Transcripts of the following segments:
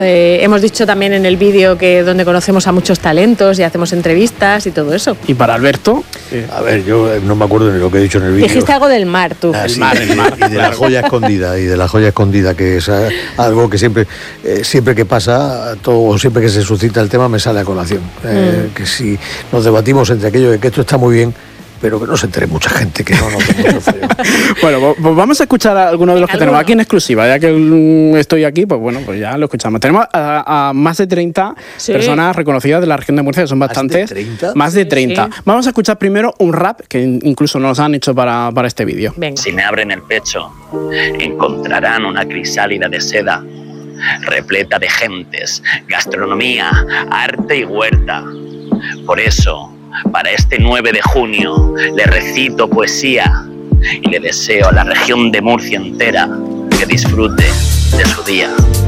Hemos dicho también en el vídeo que donde conocemos a muchos talentos y hacemos entrevistas y todo eso. Y para Alberto... A ver, yo no me acuerdo de lo que he dicho en el vídeo. Dijiste algo del mar, tú. El mar. Y de la joya escondida, que es algo que siempre que pasa, siempre que se suscita el tema me sale a colación. Que si nos debatimos entre aquello de que esto está muy bien, pero que no se entere mucha gente, que no nos dé mucho feo. Bueno, pues vamos a escuchar a algunos de los que tenemos aquí en exclusiva. Ya que estoy aquí, pues bueno, pues ya lo escuchamos. Tenemos a más de 30 personas reconocidas de la región de Murcia, que son bastantes. Más de 30. Sí. Vamos a escuchar primero un rap que incluso nos han hecho para este vídeo. Si me abren el pecho, encontrarán una crisálida de seda, repleta de gentes, gastronomía, arte y huerta. Por eso, para este 9 de junio le recito poesía y le deseo a la región de Murcia entera que disfrute de su día.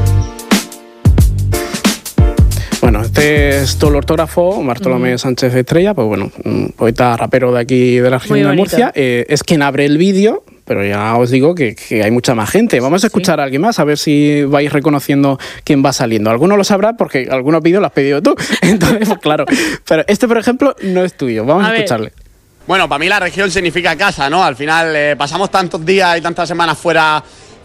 Bueno, este es todo el ortógrafo, Bartolomé Sánchez Estrella, pues bueno, poeta rapero de aquí de la región de Murcia. Es quien abre el vídeo, pero ya os digo que hay mucha más gente. Vamos a escuchar a alguien más, a ver si vais reconociendo quién va saliendo. Alguno lo sabrá porque algunos vídeos los has pedido tú. Entonces, pues claro. Pero este, por ejemplo, no es tuyo. Vamos a escucharle. Bueno, para mí la región significa casa, ¿no? Al final pasamos tantos días y tantas semanas fuera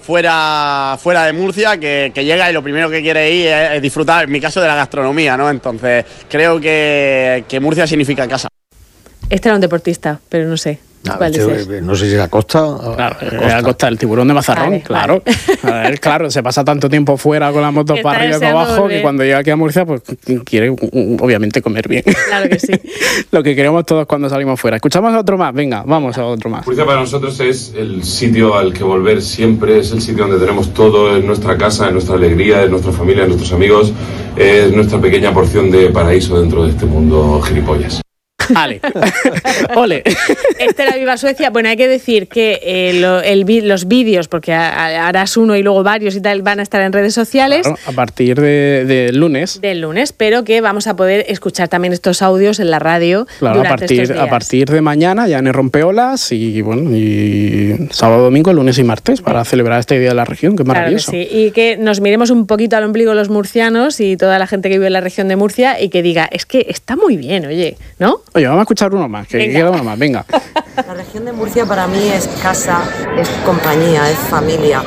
de Murcia que llega y lo primero que quiere ir es disfrutar, en mi caso, de la gastronomía, ¿no? Entonces, creo que Murcia significa casa. Este era un deportista, pero no sé. No sé si era Costa. Claro, era Costa, el tiburón de Mazarrón, claro. Vale. A ver, claro, se pasa tanto tiempo fuera con la moto para arriba y para abajo que cuando llega aquí a Murcia, pues quiere obviamente comer bien. Claro que sí. Lo que queremos todos cuando salimos fuera. Escuchamos a otro más, venga, vamos a otro más. Murcia para nosotros es el sitio al que volver siempre, es el sitio donde tenemos todo, en nuestra casa, en nuestra alegría, en nuestra familia, en nuestros amigos, es nuestra pequeña porción de paraíso dentro de este mundo gilipollas. Ale. Ole. Este era Viva Suecia. Bueno, hay que decir que los vídeos, porque harás uno y luego varios y tal, van a estar en redes sociales. Claro, a partir de lunes. Del lunes, pero que vamos a poder escuchar también estos audios en la radio. Claro, durante estos días. A partir de mañana, ya en el Rompeolas, y bueno, y sábado, domingo, lunes y martes, para celebrar este Día de la Región, que es maravilloso. Claro que sí. Y que nos miremos un poquito al ombligo los murcianos y toda la gente que vive en la región de Murcia y que diga, es que está muy bien, oye, ¿no? Oye, vamos a escuchar uno más, que queda uno más, venga. La región de Murcia para mí es casa, es compañía, es familia,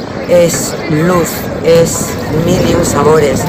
es luz, es mil y un sabores,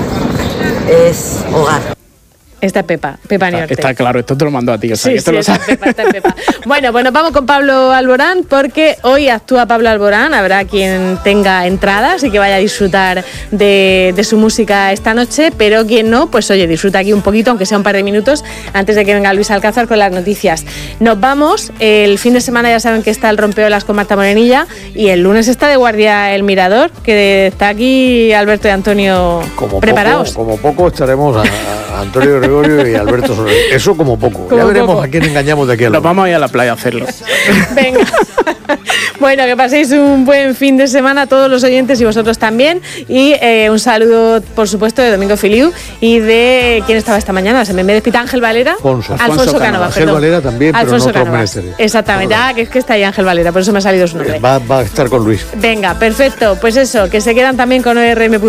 es hogar. Esta Pepa Niorte. Está claro, esto te lo mando a ti. O sea, sí, esto lo está Pepa. Bueno, vamos con Pablo Alborán, porque hoy actúa Pablo Alborán. Habrá quien tenga entradas y que vaya a disfrutar de su música esta noche, pero quien no, pues oye, disfruta aquí un poquito, aunque sea un par de minutos, antes de que venga Luis Alcázar con las noticias. Nos vamos, el fin de semana ya saben que está el Rompeolas con Marta Morenilla, y el lunes está de guardia el Mirador, que está aquí Alberto y Antonio preparados. Como poco estaremos a Antonio Gregorio y Alberto Soler. Eso como poco. Ya veremos a quién engañamos de aquí a Nos vamos a ir a la playa a hacerlo. Venga. Bueno, que paséis un buen fin de semana todos los oyentes y vosotros también. Y un saludo, por supuesto, de Domingo Filiu y de... ¿Quién estaba esta mañana? Se me despita Ángel Valera. Alfonso Cánovas. Ángel Valera también, Alfonso pero no otros menesteres. Exactamente. Que es que está ahí Ángel Valera, por eso me ha salido su nombre. Va a estar con Luis. Venga, perfecto. Pues eso, que se quedan también con ORM.